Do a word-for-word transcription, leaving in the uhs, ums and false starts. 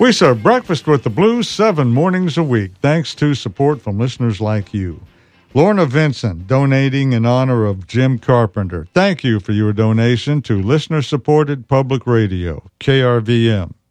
We serve breakfast with the Blues seven mornings a week, thanks to support from listeners like you. Lorna Vincent, donating in honor of Jim Carpenter. Thank you for your donation to listener-supported public radio, K R V M.